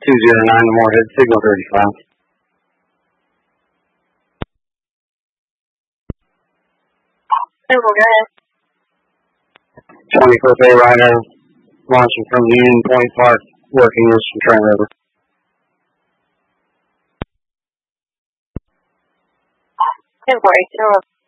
209 Moorhead, signal 35. Go ahead. 25th Bay Rider launching from Union Point Park, working east from Trent River. 10-4,